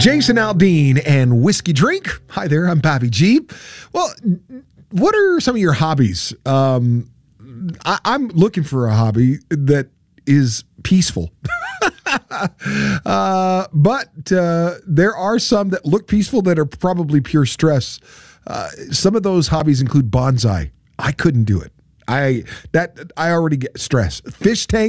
Jason Aldean and Whiskey Drink. Hi there, I'm Bobby G. Well, what are some of your hobbies? I'm looking for a hobby that is peaceful. But there are some that look peaceful that are probably pure stress. Some of those hobbies include bonsai. I couldn't do it. I already get stressed. Fish tank.